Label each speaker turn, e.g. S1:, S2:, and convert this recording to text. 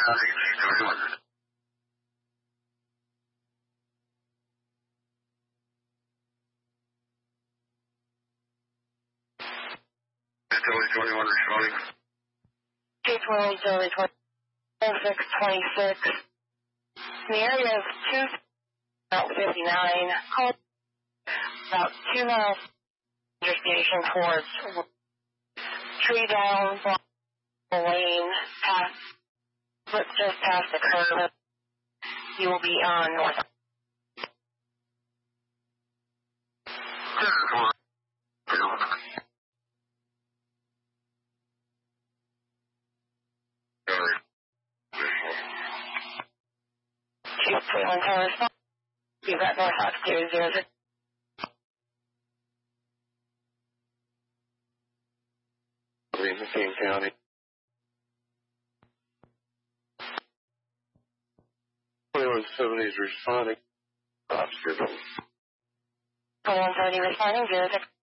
S1: 21 responding.
S2: 220, Charlie 2626. The area is 2, about 59. Call about 2 miles station towards tree down lane, just past the curve. You will be on north. You've got North Fox 206.
S1: King County. 2170 is responding.
S2: 130 responding 06.